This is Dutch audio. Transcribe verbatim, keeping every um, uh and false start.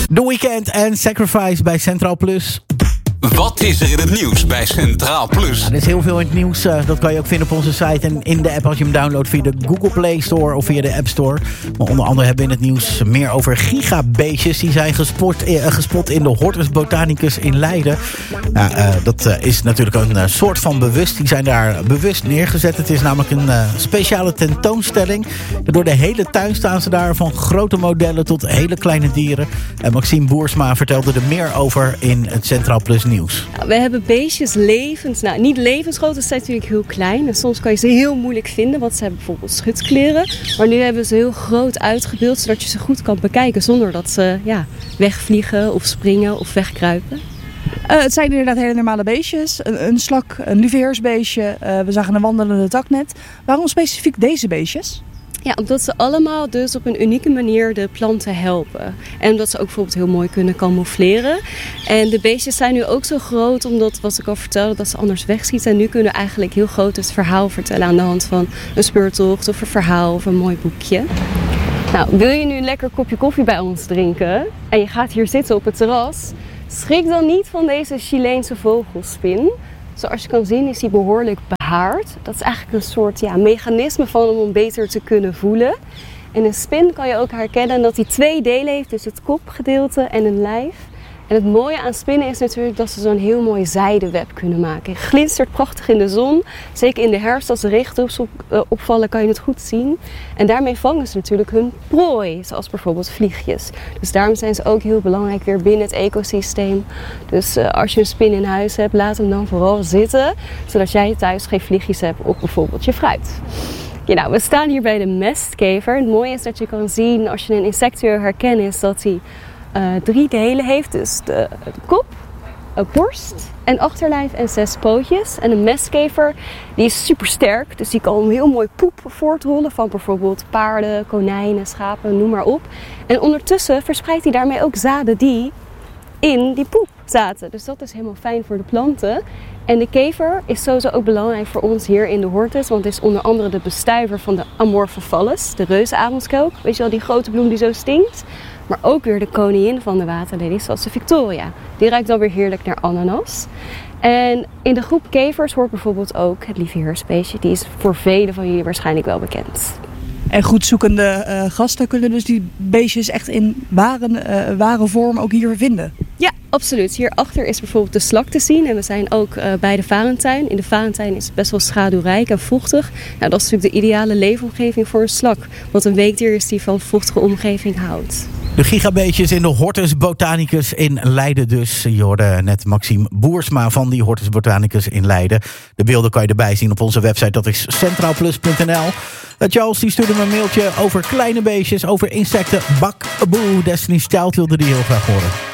The Weeknd en Sacrifice bij Centraal Plus. Wat is er in het nieuws bij Centraal Plus? Ja, er is heel veel in het nieuws. Uh, dat kan je ook vinden op onze site en in de app als je hem downloadt via de Google Play Store of via de App Store. Maar onder andere hebben we in het nieuws meer over gigabeestjes. Die zijn gespot, uh, gespot in de Hortus Botanicus in Leiden. Nou, uh, dat uh, is natuurlijk een uh, soort van bewust. Die zijn daar bewust neergezet. Het is namelijk een uh, speciale tentoonstelling. Door de hele tuin staan ze daar, van grote modellen tot hele kleine dieren. En Maxime Boersma vertelde er meer over in het Centraal Plus nieuws. We hebben beestjes levens, nou niet levensgroot, ze zijn natuurlijk heel klein. En soms kan je ze heel moeilijk vinden, want ze hebben bijvoorbeeld schutkleren. Maar nu hebben ze heel groot uitgebeeld, zodat je ze goed kan bekijken zonder dat ze ja, wegvliegen of springen of wegkruipen. Uh, het zijn inderdaad hele normale beestjes. Een, een slak, een luveersbeestje. Uh, we zagen een wandelende taknet. Waarom specifiek deze beestjes? Ja, omdat ze allemaal dus op een unieke manier de planten helpen. En omdat ze ook bijvoorbeeld heel mooi kunnen camoufleren. En de beestjes zijn nu ook zo groot, omdat wat ik al vertelde, dat ze anders wegschieten. En nu kunnen we eigenlijk heel groot het verhaal vertellen aan de hand van een speurtocht of een verhaal of een mooi boekje. Nou, wil je nu een lekker kopje koffie bij ons drinken en je gaat hier zitten op het terras, schrik dan niet van deze Chileense vogelspin. Zoals je kan zien is hij behoorlijk behaard. Dat is eigenlijk een soort ja, mechanisme van hem om beter te kunnen voelen. En een spin kan je ook herkennen dat hij twee delen heeft, dus het kopgedeelte en een lijf. En het mooie aan spinnen is natuurlijk dat ze zo'n heel mooi zijdenweb kunnen maken. Het glinstert prachtig in de zon. Zeker in de herfst als de regendruppels op, uh, opvallen kan je het goed zien. En daarmee vangen ze natuurlijk hun prooi, zoals bijvoorbeeld vliegjes. Dus daarom zijn ze ook heel belangrijk weer binnen het ecosysteem. Dus uh, als je een spin in huis hebt, laat hem dan vooral zitten. Zodat jij thuis geen vliegjes hebt op bijvoorbeeld je fruit. Ja, nou, we staan hier bij de mestkever. Het mooie is dat je kan zien, als je een insecten herkent, is dat hij Uh, drie delen heeft, dus de, de kop, een borst en achterlijf en zes pootjes. En een mestkever die is super sterk, dus die kan heel mooi poep voortrollen van bijvoorbeeld paarden, konijnen, schapen, noem maar op. En ondertussen verspreidt hij daarmee ook zaden die in die poep zaten. Dus dat is helemaal fijn voor de planten. En de kever is sowieso ook belangrijk voor ons hier in de Hortus, want het is onder andere de bestuiver van de Amorphophallus, de reuzenavondskelk. Weet je wel, die grote bloem die zo stinkt? Maar ook weer de koningin van de waterlelies, zoals de Victoria. Die ruikt dan weer heerlijk naar ananas. En in de groep kevers hoort bijvoorbeeld ook het lieveheersbeestje. Die is voor velen van jullie waarschijnlijk wel bekend. En goedzoekende uh, gasten kunnen dus die beestjes echt in ware, uh, ware vorm ook hier vinden? Ja, absoluut. Hierachter is bijvoorbeeld de slak te zien. En we zijn ook uh, bij de Varentuin. In de Varentuin is het best wel schaduwrijk en vochtig. Nou, dat is natuurlijk de ideale leefomgeving voor een slak. Want een weekdier is die van vochtige omgeving houdt. De gigabeestjes in de Hortus Botanicus in Leiden dus. Je hoorde net Maxime Boersma van die Hortus Botanicus in Leiden. De beelden kan je erbij zien op onze website. Dat is centraalplus punt n l. Charles die stuurde me een mailtje over kleine beestjes, over insecten. Bak, boe, Destiny's Child wilde die heel graag horen.